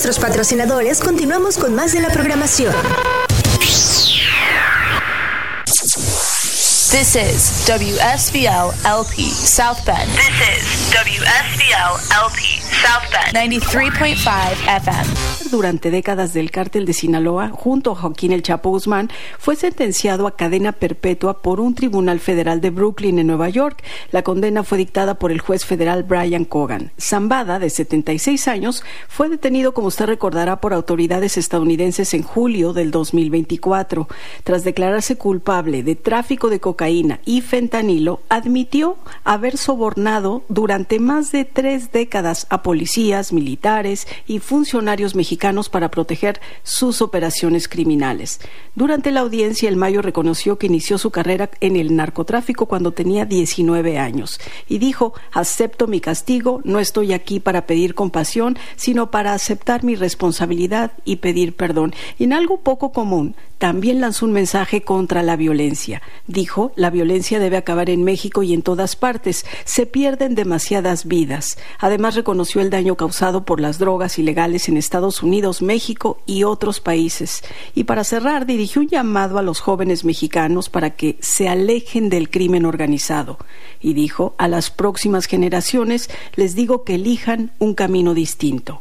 nuestros patrocinadores, continuamos con más de la programación. This is WSVL LP South Bend. This is WSVL LP South Bend 93.5 FM. Durante décadas del cártel de Sinaloa, junto a Joaquín El Chapo Guzmán, fue sentenciado a cadena perpetua por un tribunal federal de Brooklyn, en Nueva York. La condena fue dictada por el juez federal Brian Cogan. Zambada, de 76 años, fue detenido, como usted recordará, por autoridades estadounidenses en julio del 2024. Tras declararse culpable de tráfico de cocaína y fentanilo, admitió haber sobornado durante más de 3 décadas a policías, militares y funcionarios mexicanos para proteger sus operaciones criminales. Durante la audiencia, el Mayo reconoció que inició su carrera en el narcotráfico cuando tenía 19 años y dijo: acepto mi castigo, no estoy aquí para pedir compasión, sino para aceptar mi responsabilidad y pedir perdón. Y en algo poco común, también lanzó un mensaje contra la violencia. Dijo: la violencia debe acabar en México y en todas partes. Se pierden demasiadas vidas. Además, reconoció el daño causado por las drogas ilegales en Estados Unidos, México y otros países. Y para cerrar, dirigió un llamado a los jóvenes mexicanos para que se alejen del crimen organizado. Y dijo: a las próximas generaciones les digo que elijan un camino distinto.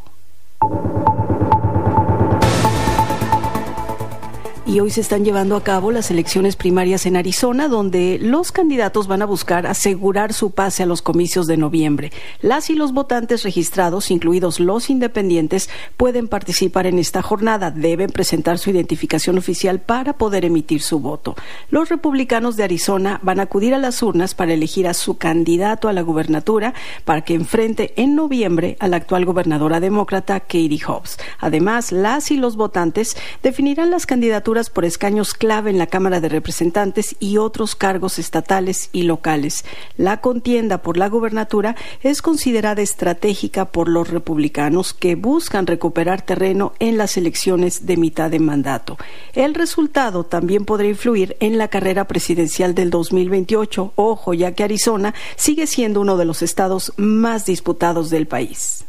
Y hoy se están llevando a cabo las elecciones primarias en Arizona, donde los candidatos van a buscar asegurar su pase a los comicios de noviembre. Las y los votantes registrados, incluidos los independientes, pueden participar en esta jornada. Deben presentar su identificación oficial para poder emitir su voto. Los republicanos de Arizona van a acudir a las urnas para elegir a su candidato a la gubernatura para que enfrente en noviembre a la actual gobernadora demócrata Katie Hobbs. Además, las y los votantes definirán las candidaturas por escaños clave en la Cámara de Representantes y otros cargos estatales y locales. La contienda por la gubernatura es considerada estratégica por los republicanos, que buscan recuperar terreno en las elecciones de mitad de mandato. El resultado también podrá influir en la carrera presidencial del 2028. Ojo, ya que Arizona sigue siendo uno de los estados más disputados del país.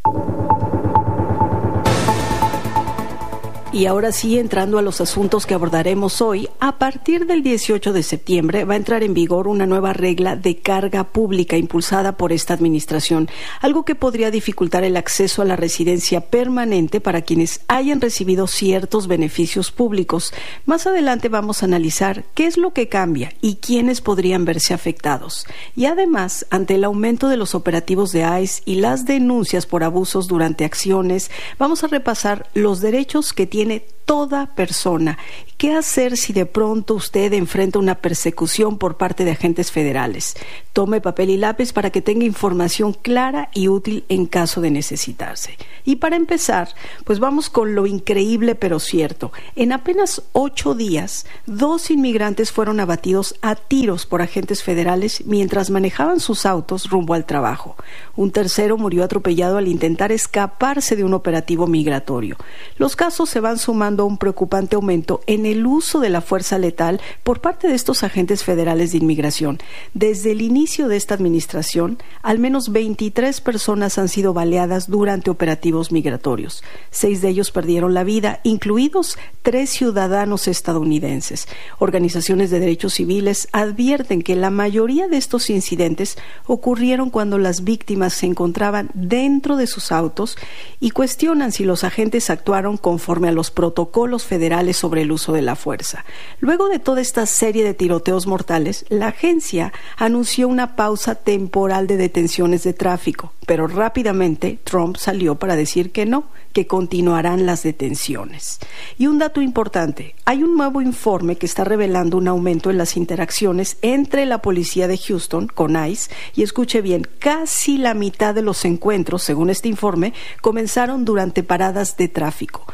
Y ahora sí, entrando a los asuntos que abordaremos hoy, a partir del 18 de septiembre va a entrar en vigor una nueva regla de carga pública impulsada por esta administración, algo que podría dificultar el acceso a la residencia permanente para quienes hayan recibido ciertos beneficios públicos. Más adelante vamos a analizar qué es lo que cambia y quiénes podrían verse afectados. Y además, ante el aumento de los operativos de ICE y las denuncias por abusos durante acciones, vamos a repasar los derechos que tiene toda persona. ¿Qué hacer si de pronto usted enfrenta una persecución por parte de agentes federales? Tome papel y lápiz para que tenga información clara y útil en caso de necesitarse. Y para empezar, pues vamos con lo increíble pero cierto. En apenas 8 días, 2 inmigrantes fueron abatidos a tiros por agentes federales mientras manejaban sus autos rumbo al trabajo. Un tercero murió atropellado al intentar escaparse de un operativo migratorio. Los casos se van sumando a un preocupante aumento en el uso de la fuerza letal por parte de estos agentes federales de inmigración. Desde el inicio de esta administración, al menos 23 personas han sido baleadas durante operativos migratorios. 6 de ellos perdieron la vida, incluidos 3 ciudadanos estadounidenses. Organizaciones de derechos civiles advierten que la mayoría de estos incidentes ocurrieron cuando las víctimas se encontraban dentro de sus autos y cuestionan si los agentes actuaron conforme a los protocolos federales sobre el uso de la fuerza. Luego de toda esta serie de tiroteos mortales, la agencia anunció una pausa temporal de detenciones de tráfico, pero rápidamente Trump salió para decir que no, que continuarán las detenciones. Y un dato importante, hay un nuevo informe que está revelando un aumento en las interacciones entre la policía de Houston con ICE, y escuche bien, casi la mitad de los encuentros, según este informe, comenzaron durante paradas de tráfico.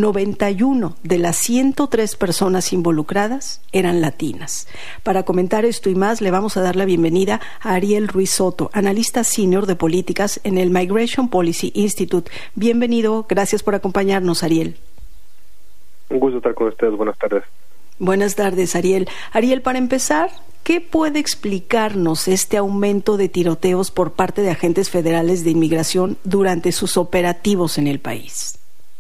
91 de las 103 personas involucradas eran latinas. Para comentar esto y más, le vamos a dar la bienvenida a Ariel Ruiz Soto, analista senior de políticas en el Migration Policy Institute. Bienvenido, gracias por acompañarnos, Ariel. Un gusto estar con ustedes, buenas tardes. Buenas tardes, Ariel. Ariel, para empezar, ¿qué puede explicarnos este aumento de tiroteos por parte de agentes federales de inmigración durante sus operativos en el país?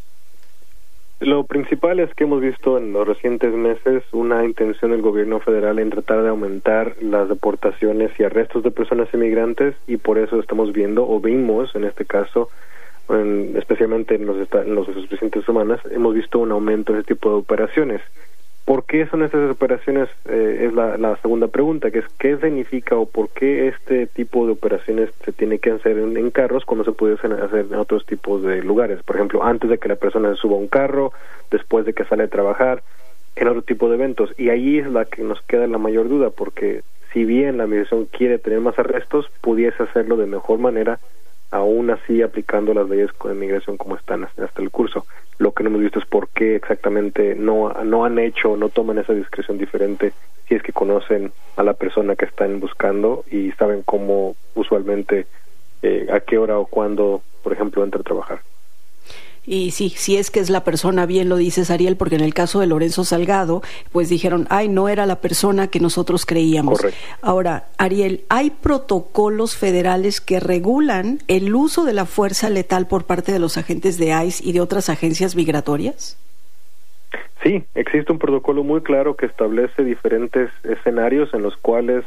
Lo principal es que hemos visto en los recientes meses una intención del gobierno federal en tratar de aumentar las deportaciones y arrestos de personas inmigrantes, y por eso estamos viendo, o vimos en este caso, especialmente en los recientes semanas, hemos visto un aumento de ese tipo de operaciones. ¿Por qué son estas operaciones? Es la segunda pregunta, que es ¿qué significa o por qué este tipo de operaciones se tiene que hacer en carros cuando se puede hacer en otros tipos de lugares? Por ejemplo, antes de que la persona se suba a un carro, después de que sale a trabajar, en otro tipo de eventos. Y ahí es la que nos queda la mayor duda, porque si bien la migración quiere tener más arrestos, pudiese hacerlo de mejor manera, aún así aplicando las leyes de migración como están hasta el curso. Lo que no hemos visto es por qué exactamente no han hecho, no toman esa discreción diferente si es que conocen a la persona que están buscando y saben cómo usualmente, a qué hora o cuándo, por ejemplo, entra a trabajar. Y sí, si es que es la persona, bien lo dices, Ariel, porque en el caso de Lorenzo Salgado, pues dijeron, no era la persona que nosotros creíamos. Correcto. Ahora, Ariel, ¿hay protocolos federales que regulan el uso de la fuerza letal por parte de los agentes de ICE y de otras agencias migratorias? Sí, existe un protocolo muy claro que establece diferentes escenarios en los cuales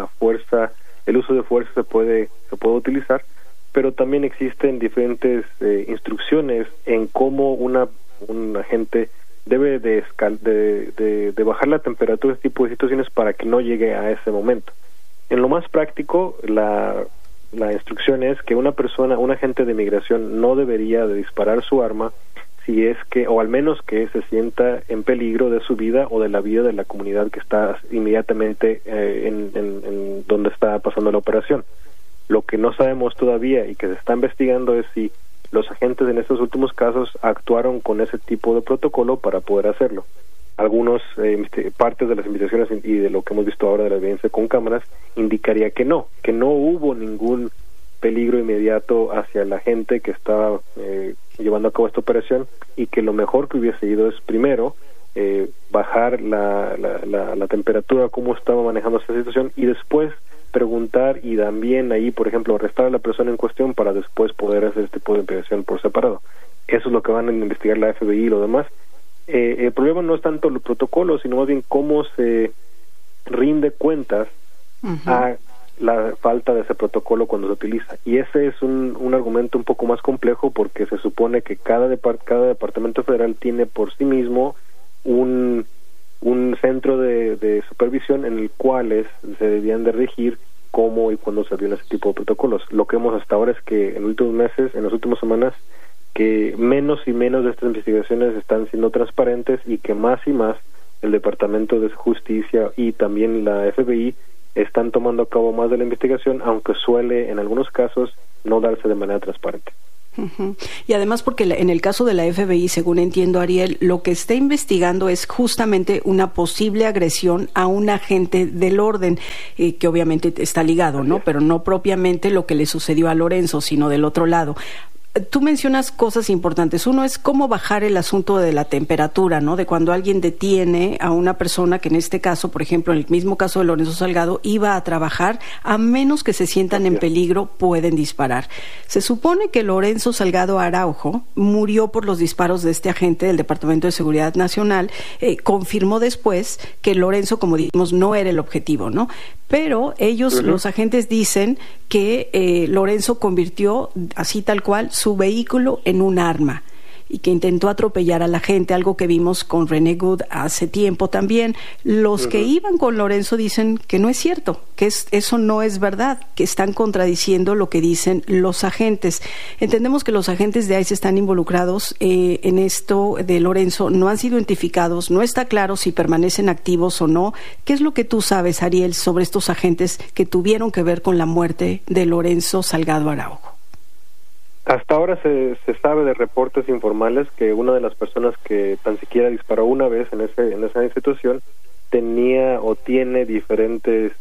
el uso de fuerza se puede utilizar, pero también existen diferentes instrucciones en cómo un agente debe de bajar la temperatura de este tipo de situaciones para que no llegue a ese momento. En lo más práctico, la instrucción es que un agente de migración no debería de disparar su arma si es que, o al menos que se sienta en peligro de su vida o de la vida de la comunidad que está inmediatamente en donde está pasando la operación. Lo que no sabemos todavía y que se está investigando es si los agentes en estos últimos casos actuaron con ese tipo de protocolo para poder hacerlo. Algunos partes de las investigaciones y de lo que hemos visto ahora de la evidencia con cámaras indicaría que no hubo ningún peligro inmediato hacia la gente que estaba llevando a cabo esta operación, y que lo mejor que hubiese ido es primero bajar la temperatura, cómo estaba manejando esta situación, y después preguntar y también ahí, por ejemplo, arrestar a la persona en cuestión para después poder hacer este tipo de investigación por separado. Eso es lo que van a investigar la FBI y lo demás. El problema no es tanto los protocolos, sino más bien cómo se rinde cuentas a la falta de ese protocolo cuando se utiliza. Y ese es un argumento un poco más complejo, porque se supone que cada departamento federal tiene por sí mismo un centro de supervisión en el cual se debían de regir cómo y cuándo se viola ese tipo de protocolos. Lo que vemos hasta ahora es que en los últimos meses, en las últimas semanas, que menos y menos de estas investigaciones están siendo transparentes, y que más y más el Departamento de Justicia y también la FBI están tomando a cabo más de la investigación, aunque suele en algunos casos no darse de manera transparente. Y además porque en el caso de la FBI, según entiendo, Ariel, lo que está investigando es justamente una posible agresión a un agente del orden, que obviamente está ligado, ¿no? Pero no propiamente lo que le sucedió a Lorenzo, sino del otro lado. Tú mencionas cosas importantes. Uno es cómo bajar el asunto de la temperatura, ¿no? De cuando alguien detiene a una persona que, en este caso, por ejemplo, en el mismo caso de Lorenzo Salgado, iba a trabajar, a menos que se sientan en peligro, pueden disparar. Se supone que Lorenzo Salgado Araujo murió por los disparos de este agente del Departamento de Seguridad Nacional. Confirmó después que Lorenzo, como dijimos, no era el objetivo, ¿no? Pero ellos, los agentes, dicen que Lorenzo convirtió, así tal cual, su vehículo en un arma, y que intentó atropellar a la gente, algo que vimos con René Good hace tiempo también. Los que iban con Lorenzo dicen que no es cierto, que eso no es verdad, que están contradiciendo lo que dicen los agentes. Entendemos que los agentes de ICE están involucrados en esto de Lorenzo, no han sido identificados, no está claro si permanecen activos o no. ¿Qué es lo que tú sabes, Ariel, sobre estos agentes que tuvieron que ver con la muerte de Lorenzo Salgado Araujo? Hasta ahora se sabe de reportes informales que una de las personas que tan siquiera disparó una vez en esa institución tenía o tiene diferentes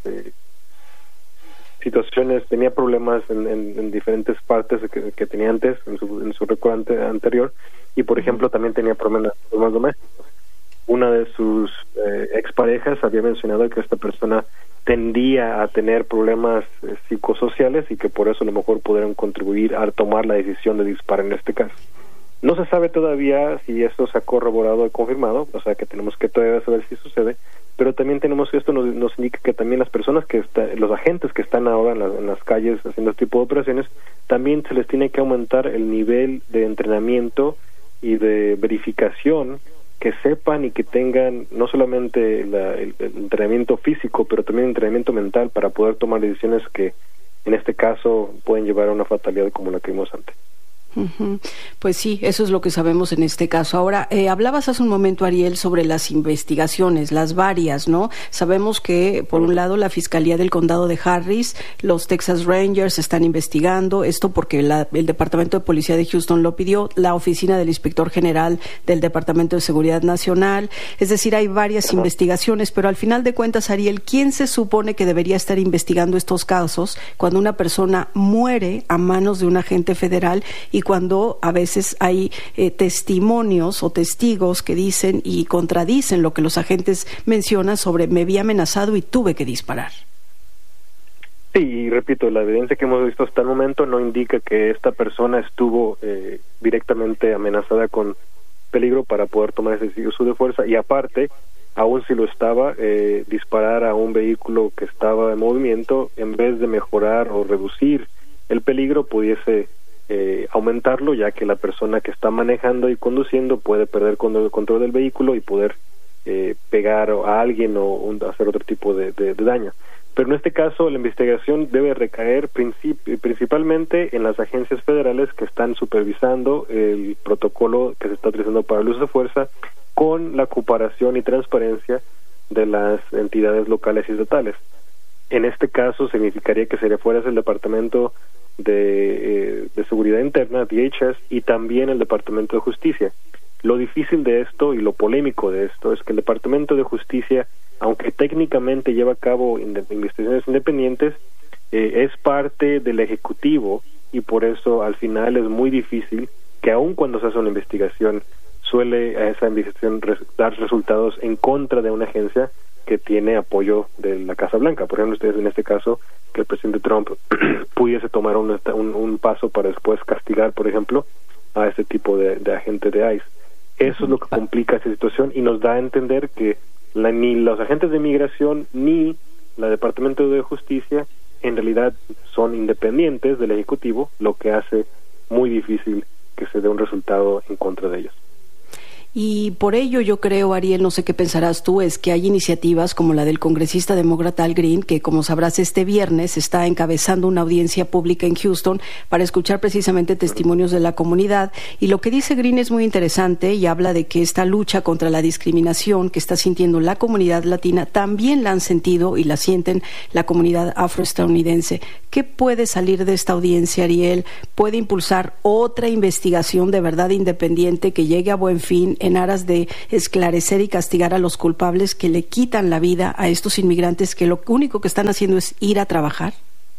situaciones, tenía problemas en diferentes partes que tenía antes en su récord anterior, y por ejemplo también tenía problemas domésticos. Una de sus exparejas había mencionado que esta persona tendía a tener problemas psicosociales, y que por eso a lo mejor pudieron contribuir a tomar la decisión de disparar en este caso. No se sabe todavía si esto se ha corroborado o confirmado, o sea que tenemos que todavía saber si sucede, pero también tenemos que esto nos indica que también las personas los agentes que están ahora en las calles haciendo este tipo de operaciones, también se les tiene que aumentar el nivel de entrenamiento y de verificación, que sepan y que tengan no solamente el entrenamiento físico, pero también el entrenamiento mental para poder tomar decisiones que en este caso pueden llevar a una fatalidad como la que vimos antes. Pues sí, eso es lo que sabemos en este caso. Ahora, hablabas hace un momento, Ariel, sobre las investigaciones, las varias, ¿no? Sabemos que, por un lado, la Fiscalía del Condado de Harris, los Texas Rangers están investigando esto porque el Departamento de Policía de Houston lo pidió, la Oficina del Inspector General del Departamento de Seguridad Nacional, es decir, hay varias investigaciones, pero al final de cuentas, Ariel, ¿quién se supone que debería estar investigando estos casos cuando una persona muere a manos de un agente federal y cuando a veces hay testimonios o testigos que dicen y contradicen lo que los agentes mencionan sobre me vi amenazado y tuve que disparar? Sí, y repito, la evidencia que hemos visto hasta el momento no indica que esta persona estuvo directamente amenazada con peligro para poder tomar ese uso de fuerza, y aparte, aún si lo estaba, disparar a un vehículo que estaba en movimiento, en vez de mejorar o reducir el peligro, pudiese aumentarlo, ya que la persona que está manejando y conduciendo puede perder el control del vehículo y poder pegar a alguien o hacer otro tipo de daño. Pero en este caso la investigación debe recaer principalmente en las agencias federales que están supervisando el protocolo que se está utilizando para el uso de fuerza, con la cooperación y transparencia de las entidades locales y estatales. En este caso significaría que fuera el Departamento de Seguridad Interna, DHS, y también el Departamento de Justicia. Lo difícil de esto y lo polémico de esto es que el Departamento de Justicia, aunque técnicamente lleva a cabo investigaciones independientes, es parte del Ejecutivo, y por eso al final es muy difícil que aun cuando se hace una investigación, suele a esa investigación dar resultados en contra de una agencia que tiene apoyo de la Casa Blanca. Por ejemplo, ustedes en este caso, que el presidente Trump pudiese tomar un paso para después castigar, por ejemplo, a este tipo de agente de ICE. Eso es lo que complica esa situación y nos da a entender que ni los agentes de inmigración ni el Departamento de Justicia en realidad son independientes del Ejecutivo, lo que hace muy difícil que se dé un resultado en contra de ellos. Y por ello yo creo, Ariel, no sé qué pensarás tú, es que hay iniciativas como la del congresista demócrata Al Green, que como sabrás este viernes está encabezando una audiencia pública en Houston para escuchar precisamente testimonios de la comunidad. Y lo que dice Green es muy interesante y habla de que esta lucha contra la discriminación que está sintiendo la comunidad latina también la han sentido y la sienten la comunidad afroestadounidense. ¿Qué puede salir de esta audiencia, Ariel? ¿Puede impulsar otra investigación de verdad independiente que llegue a buen fin en aras de esclarecer y castigar a los culpables que le quitan la vida a estos inmigrantes que lo único que están haciendo es ir a trabajar?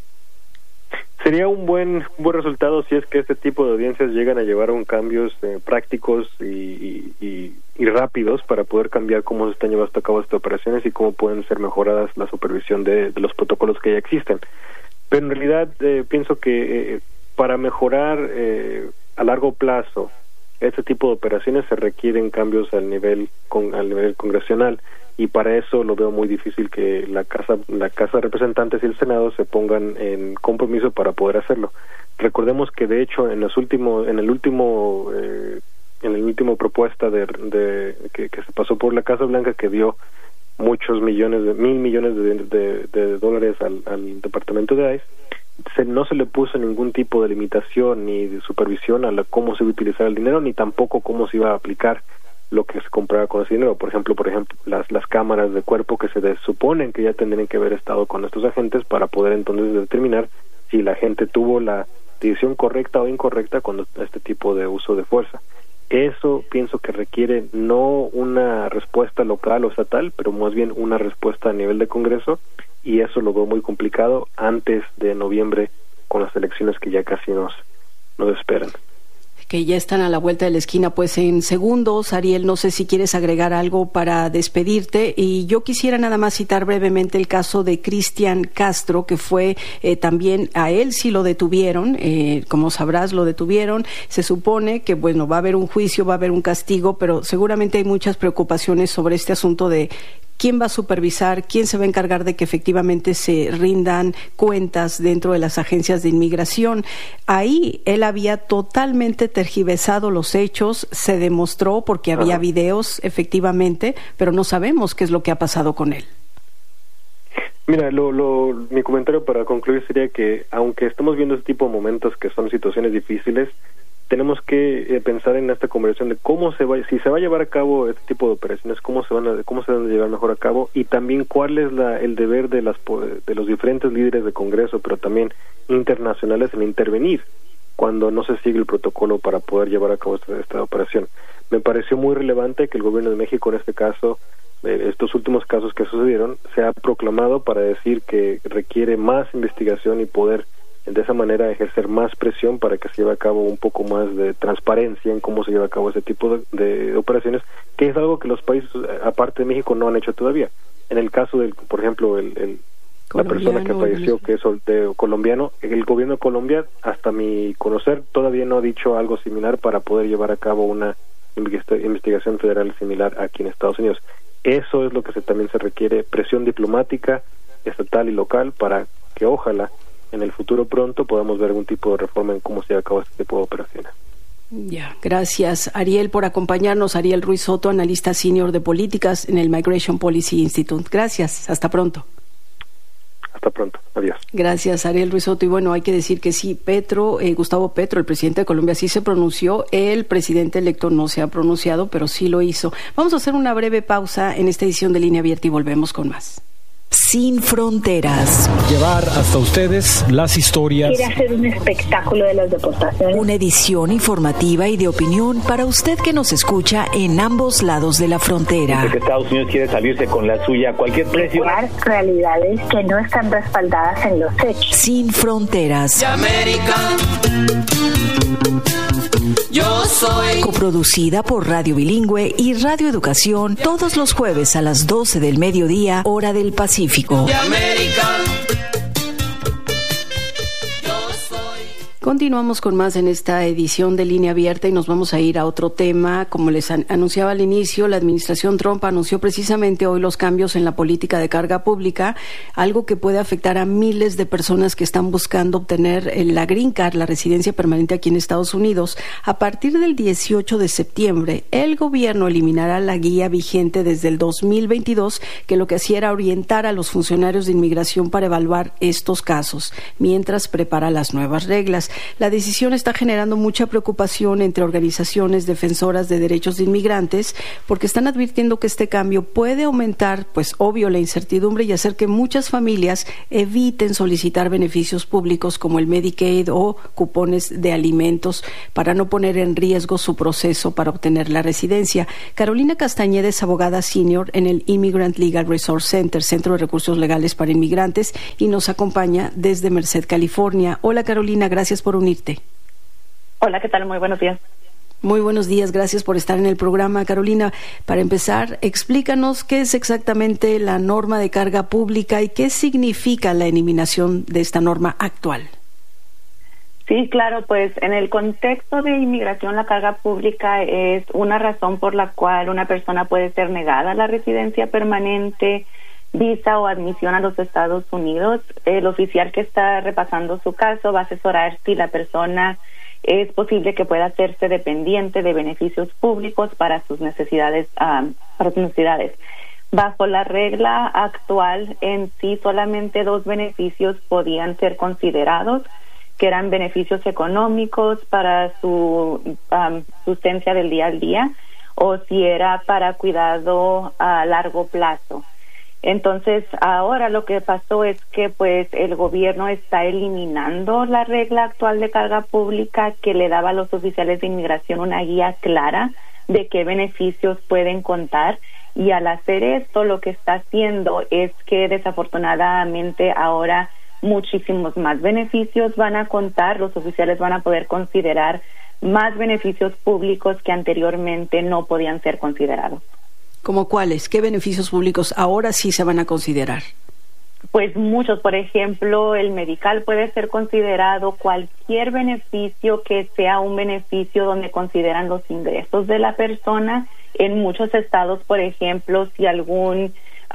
Sería un buen resultado si es que este tipo de audiencias llegan a llevar a cambios prácticos y rápidos para poder cambiar cómo se están llevando a cabo estas operaciones y cómo pueden ser mejoradas la supervisión de los protocolos que ya existen. Pero en realidad pienso que para mejorar a largo plazo este tipo de operaciones se requieren cambios al nivel congresional, y para eso lo veo muy difícil que la Casa de Representantes y el Senado se pongan en compromiso para poder hacerlo. Recordemos que de hecho en el último propuesta que se pasó por la Casa Blanca, que dio muchos millones de dólares al Departamento de ICE, no se le puso ningún tipo de limitación ni de supervisión a cómo se iba a utilizar el dinero, ni tampoco cómo se iba a aplicar lo que se compraba con ese dinero. Por ejemplo, las cámaras de cuerpo que se suponen que ya tendrían que haber estado con estos agentes para poder entonces determinar si la gente tuvo la decisión correcta o incorrecta con este tipo de uso de fuerza. Eso pienso que requiere no una respuesta local o estatal, pero más bien una respuesta a nivel de Congreso, y eso lo veo muy complicado antes de noviembre, con las elecciones que ya casi nos esperan. que ya están a la vuelta de la esquina, pues en segundos. Ariel, no sé si quieres agregar algo para despedirte, y yo quisiera nada más citar brevemente el caso de Cristian Castro, que fue también, a él sí lo detuvieron, como sabrás, lo detuvieron. Se supone que, bueno, va a haber un juicio, va a haber un castigo, pero seguramente hay muchas preocupaciones sobre este asunto de quién va a supervisar, quién se va a encargar de que efectivamente se rindan cuentas dentro de las agencias de inmigración. Ahí él había totalmente tergiversado los hechos, se demostró porque había videos efectivamente, pero no sabemos qué es lo que ha pasado con él. Mira, mi comentario para concluir sería que aunque estamos viendo este tipo de momentos que son situaciones difíciles, tenemos que pensar en esta conversación de si se va a llevar a cabo este tipo de operaciones, cómo se van a llevar mejor a cabo, y también cuál es el deber de los diferentes líderes de Congreso, pero también internacionales, en intervenir cuando no se sigue el protocolo para poder llevar a cabo esta operación. Me pareció muy relevante que el gobierno de México, en este caso, estos últimos casos que sucedieron, se ha proclamado para decir que requiere más investigación y poder de esa manera ejercer más presión para que se lleve a cabo un poco más de transparencia en cómo se lleva a cabo ese tipo de operaciones, que es algo que los países, aparte de México, no han hecho todavía. En el caso del, por ejemplo, la persona que falleció, que es colombiano, el gobierno de Colombia, hasta mi conocer, todavía no ha dicho algo similar para poder llevar a cabo una investigación federal similar aquí en Estados Unidos. Eso es lo que también se requiere, presión diplomática, estatal y local, para que ojalá en el futuro pronto podamos ver algún tipo de reforma en cómo se lleva a cabo este tipo de operaciones. Ya, gracias Ariel por acompañarnos. Ariel Ruiz Soto, analista senior de políticas en el Migration Policy Institute. Gracias, hasta pronto. Hasta pronto, adiós. Gracias, Ariel Ruiz Soto. Y bueno, hay que decir que sí, Gustavo Petro, el presidente de Colombia, sí se pronunció. El presidente electo no se ha pronunciado, pero sí lo hizo. Vamos a hacer una breve pausa en esta edición de Línea Abierta y volvemos con más. Sin fronteras. Llevar hasta ustedes las historias. Quiere hacer un espectáculo de las deportaciones. Una edición informativa y de opinión para usted que nos escucha en ambos lados de la frontera. Porque Estados Unidos quiere salirse con la suya a cualquier precio. Realidades que no están respaldadas en los hechos. Sin fronteras. Yo soy. Coproducida por Radio Bilingüe y Radio Educación, todos los jueves a las 12 del mediodía, hora del Pacífico. De América. Continuamos con más en esta edición de Línea Abierta y nos vamos a ir a otro tema. Como les anunciaba al inicio, la administración Trump anunció precisamente hoy los cambios en la política de carga pública, algo que puede afectar a miles de personas que están buscando obtener la Green Card, la residencia permanente aquí en Estados Unidos. A partir del 18 de septiembre, el gobierno eliminará la guía vigente desde el 2022, que lo que hacía era orientar a los funcionarios de inmigración para evaluar estos casos, mientras prepara las nuevas reglas. La decisión está generando mucha preocupación entre organizaciones defensoras de derechos de inmigrantes, porque están advirtiendo que este cambio puede aumentar, pues obvio, la incertidumbre y hacer que muchas familias eviten solicitar beneficios públicos como el Medicaid o cupones de alimentos para no poner en riesgo su proceso para obtener la residencia. Carolina Castañeda es abogada senior en el Immigrant Legal Resource Center, Centro de Recursos Legales para Inmigrantes, y nos acompaña desde Merced, California. Hola Carolina, gracias por unirte. Hola, ¿qué tal? Muy buenos días. Muy buenos días, gracias por estar en el programa. Carolina, para empezar, explícanos qué es exactamente la norma de carga pública y qué significa la eliminación de esta norma actual. Sí, claro, pues en el contexto de inmigración, la carga pública es una razón por la cual una persona puede ser negada la residencia permanente, visa o admisión a los Estados Unidos. El oficial que está repasando su caso va a asesorar si la persona es posible que pueda hacerse dependiente de beneficios públicos para sus necesidades. Bajo la regla actual, en sí solamente 2 beneficios podían ser considerados, que eran beneficios económicos para su sustancia del día al día, o si era para cuidado a largo plazo. Entonces, ahora lo que pasó es que pues el gobierno está eliminando la regla actual de carga pública que le daba a los oficiales de inmigración una guía clara de qué beneficios pueden contar, y al hacer esto lo que está haciendo es que desafortunadamente ahora muchísimos más beneficios van a contar. Los oficiales van a poder considerar más beneficios públicos que anteriormente no podían ser considerados. ¿Cómo cuáles? ¿Qué beneficios públicos ahora sí se van a considerar? Pues muchos, por ejemplo, el medical puede ser considerado, cualquier beneficio que sea un beneficio donde consideran los ingresos de la persona. En muchos estados, por ejemplo, si algún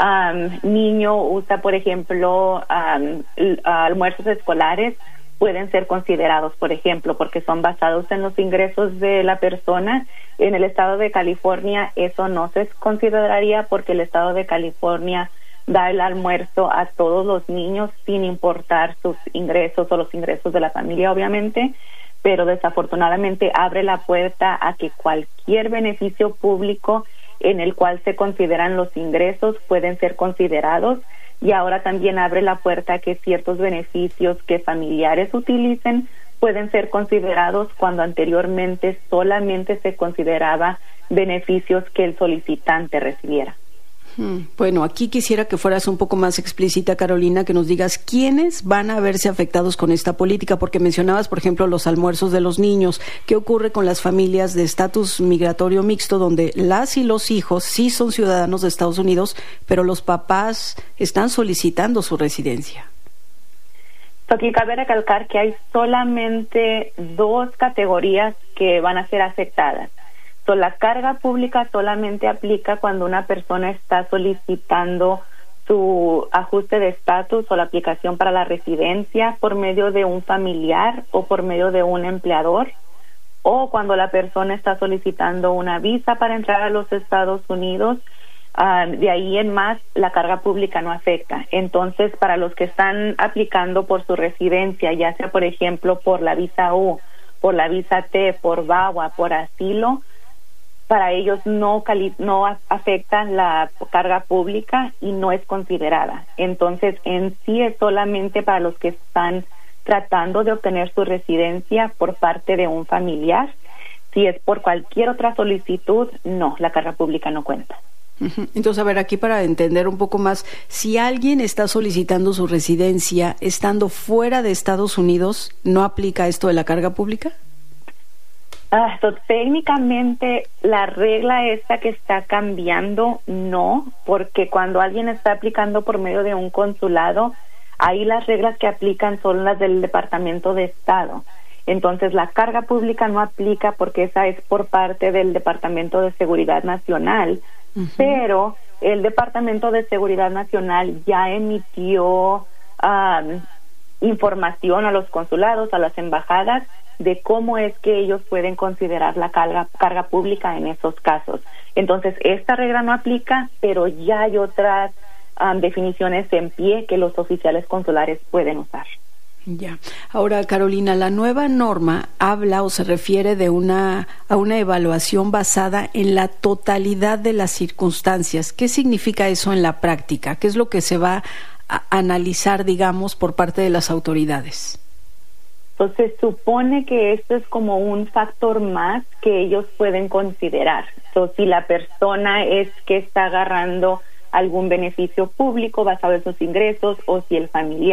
niño usa, por ejemplo, almuerzos escolares, pueden ser considerados, por ejemplo, porque son basados en los ingresos de la persona. En el estado de California eso no se consideraría porque el estado de California da el almuerzo a todos los niños sin importar sus ingresos o los ingresos de la familia, obviamente, pero desafortunadamente abre la puerta a que cualquier beneficio público en el cual se consideran los ingresos pueden ser considerados, y ahora también abre la puerta a que ciertos beneficios que familiares utilicen pueden ser considerados cuando anteriormente solamente se consideraba beneficios que el solicitante recibiera. Bueno, aquí quisiera que fueras un poco más explícita, Carolina, que nos digas quiénes van a verse afectados con esta política, porque mencionabas, por ejemplo, los almuerzos de los niños. ¿Qué ocurre con las familias de estatus migratorio mixto, donde las y los hijos sí son ciudadanos de Estados Unidos, pero los papás están solicitando su residencia? Aquí cabe recalcar que hay solamente 2 categorías que van a ser afectadas. La carga pública solamente aplica cuando una persona está solicitando su ajuste de estatus o la aplicación para la residencia por medio de un familiar o por medio de un empleador, o cuando la persona está solicitando una visa para entrar a los Estados Unidos. De ahí en más, la carga pública no afecta. Entonces, para los que están aplicando por su residencia, ya sea, por ejemplo, por la visa U, por la visa T, por VAWA, por asilo, para ellos no afecta la carga pública y no es considerada. Entonces, en sí es solamente para los que están tratando de obtener su residencia por parte de un familiar. Si es por cualquier otra solicitud, no, la carga pública no cuenta. Entonces, a ver, aquí para entender un poco más, si alguien está solicitando su residencia estando fuera de Estados Unidos, ¿no aplica esto de la carga pública? Técnicamente la regla esta que está cambiando, no, porque cuando alguien está aplicando por medio de un consulado, ahí las reglas que aplican son las del Departamento de Estado. Entonces la carga pública no aplica porque esa es por parte del Departamento de Seguridad Nacional, pero el Departamento de Seguridad Nacional ya emitió información a los consulados, a las embajadas, de cómo es que ellos pueden considerar la carga pública en esos casos. Entonces, esta regla no aplica, pero ya hay otras definiciones en pie que los oficiales consulares pueden usar. Ya. Ahora, Carolina, la nueva norma habla o se refiere a una evaluación basada en la totalidad de las circunstancias. ¿Qué significa eso en la práctica? ¿Qué es lo que se va a analizar, digamos, por parte de las autoridades? Entonces, se supone que esto es como un factor más que ellos pueden considerar. Entonces, si la persona es que está agarrando algún beneficio público basado en sus ingresos, o si el familiar